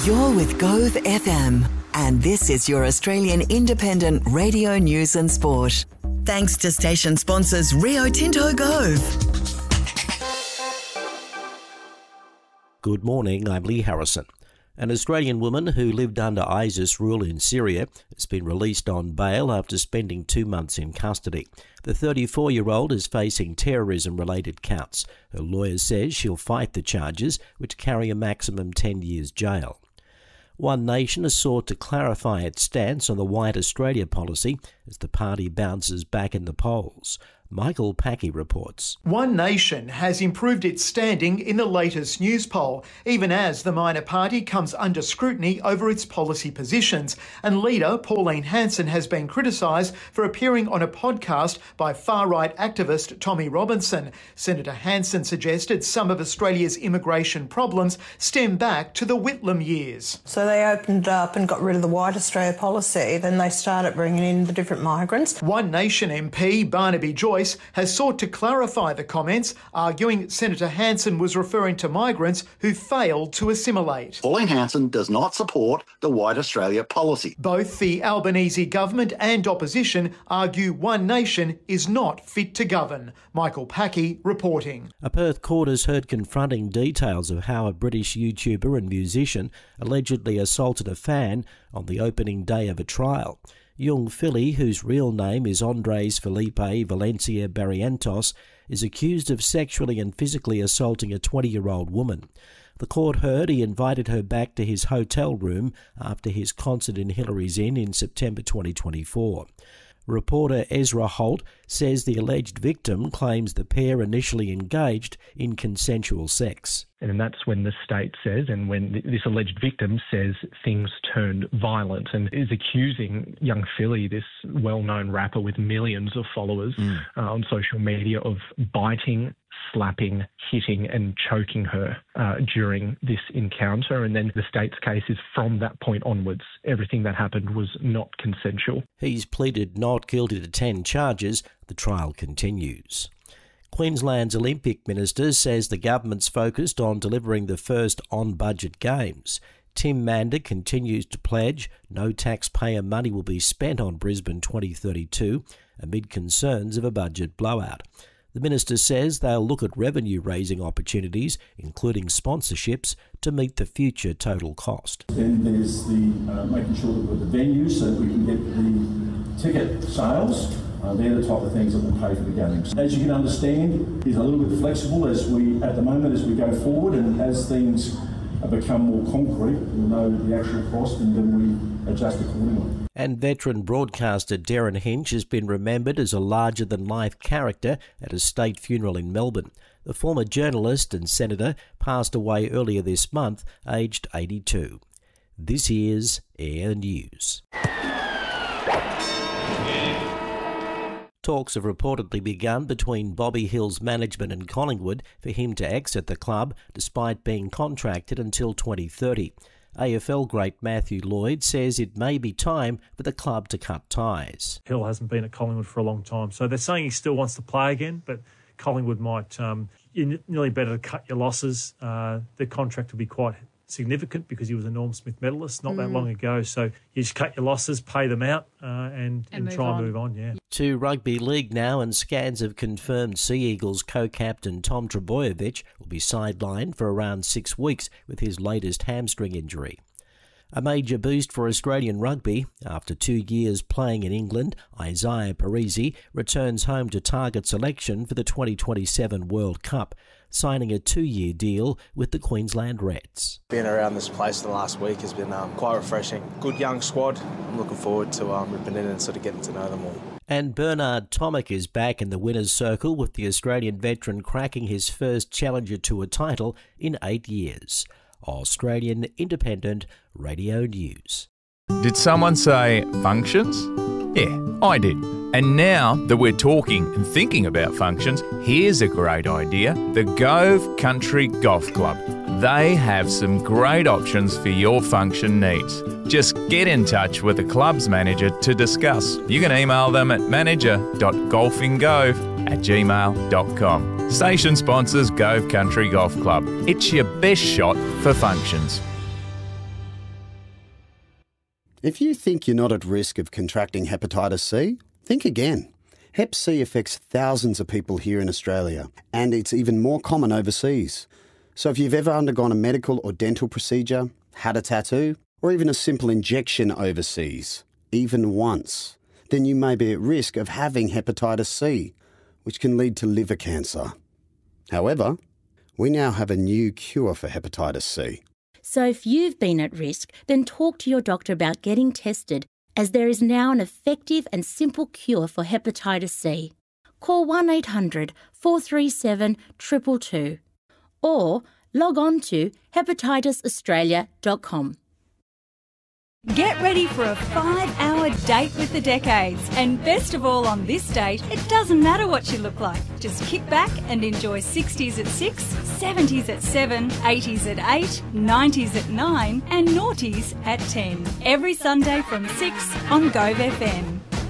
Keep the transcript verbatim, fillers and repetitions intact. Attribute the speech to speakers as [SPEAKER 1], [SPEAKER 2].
[SPEAKER 1] You're with Gove F M, and this is your Australian independent radio news and sport. Thanks to station sponsors Rio Tinto Gove.
[SPEAKER 2] Good morning, I'm Lee Harrison. An Australian woman who lived under ISIS rule in Syria has been released on bail after spending two months in custody. The thirty-four-year-old is facing terrorism-related counts. Her lawyer says she'll fight the charges, which carry a maximum ten years jail. One Nation has sought to clarify its stance on the White Australia policy as the party bounces back in the polls. Michael Packey reports.
[SPEAKER 3] One Nation has improved its standing in the latest news poll, even as the minor party comes under scrutiny over its policy positions. And leader Pauline Hanson has been criticised for appearing on a podcast by far-right activist Tommy Robinson. Senator Hanson suggested some of Australia's immigration problems stem back to the Whitlam years.
[SPEAKER 4] So they opened up and got rid of the White Australia policy, then they started bringing in the different migrants.
[SPEAKER 3] One Nation M P Barnaby Joyce has sought to clarify the comments, arguing Senator Hanson was referring to migrants who failed to assimilate.
[SPEAKER 5] Pauline Hanson does not support the White Australia policy.
[SPEAKER 3] Both the Albanese government and opposition argue One Nation is not fit to govern. Michael Packey reporting.
[SPEAKER 2] A Perth court has heard confronting details of how a British YouTuber and musician allegedly assaulted a fan on the opening day of a trial. Young Philly, whose real name is Andres Felipe Valencia Barrientos, is accused of sexually and physically assaulting a twenty-year-old woman. The court heard he invited her back to his hotel room after his concert in Hillary's Inn in September twenty twenty-four. Reporter Ezra Holt says the alleged victim claims the pair initially engaged in consensual sex.
[SPEAKER 6] And that's when the state says, and when this alleged victim says, things turned violent, and is accusing young Philly, this well-known rapper with millions of followers mm. uh, on social media, of biting, slapping, hitting and choking her uh, during this encounter. And then the state's case is from that point onwards. Everything that happened was not consensual.
[SPEAKER 2] He's pleaded not guilty to ten charges. The trial continues. Queensland's Olympic Minister says the government's focused on delivering the first on-budget games. Tim Mander continues to pledge no taxpayer money will be spent on Brisbane twenty thirty-two amid concerns of a budget blowout. The minister says they'll look at revenue-raising opportunities, including sponsorships, to meet the future total cost.
[SPEAKER 7] Then there's the uh, making sure that we've got the venues so that we can get the ticket sales. Uh, they're the type of things that will pay for the games. As you can understand, is a little bit flexible as we, at the moment, as we go forward, and as things become more concrete, we'll know the actual cost and then we adjust accordingly.
[SPEAKER 2] And veteran broadcaster Darren Hinch has been remembered as a larger-than-life character at a state funeral in Melbourne. The former journalist and senator passed away earlier this month, aged eighty-two. This is Air News. Talks have reportedly begun between Bobby Hill's management and Collingwood for him to exit the club, despite being contracted until twenty thirty. A F L great Matthew Lloyd says it may be time for the club to cut ties.
[SPEAKER 8] Hill hasn't been at Collingwood for a long time, so they're saying he still wants to play again, but Collingwood might, um, you're nearly better to cut your losses. Uh, the contract will be quite significant because he was a Norm Smith medalist not mm. that long ago. So you just cut your losses, pay them out, uh, and, and, and try on. and move on, yeah.
[SPEAKER 2] To rugby league now, and scans have confirmed Sea Eagles co-captain Tom Trbojevic will be sidelined for around six weeks with his latest hamstring injury. A major boost for Australian rugby. After two years playing in England, Isaiah Parisi returns home to target selection for the twenty twenty-seven World Cup, signing a two-year deal with the Queensland Reds.
[SPEAKER 9] Being around this place the last week has been um, quite refreshing. Good young squad. I'm looking forward to um, ripping in and sort of getting to know them all.
[SPEAKER 2] And Bernard Tomic is back in the winner's circle, with the Australian veteran cracking his first Challenger Tour title in eight years. Australian Independent Radio News.
[SPEAKER 10] Did someone say functions? Yeah, I did. And now that we're talking and thinking about functions, here's a great idea. The Gove Country Golf Club. They have some great options for your function needs. Just get in touch with the club's manager to discuss. You can email them at manager dot golfinggove at gmail dot com. Station sponsors Gove Country Golf Club. It's your best shot for functions.
[SPEAKER 11] If you think you're not at risk of contracting hepatitis C, think again. Hep C affects thousands of people here in Australia, and it's even more common overseas. So if you've ever undergone a medical or dental procedure, had a tattoo, or even a simple injection overseas, even once, then you may be at risk of having hepatitis C, which can lead to liver cancer. However, we now have a new cure for hepatitis C.
[SPEAKER 12] So if you've been at risk, then talk to your doctor about getting tested, as there is now an effective and simple cure for hepatitis C. Call one eight hundred four three seven two two two or log on to hepatitis australia dot com.
[SPEAKER 13] Get ready for a five-hour date with the decades. And best of all on this date, it doesn't matter what you look like. Just kick back and enjoy sixties at six, seventies at seven, eighties at eight, nineties at nine and noughties at ten. Every Sunday from six on Gove F M.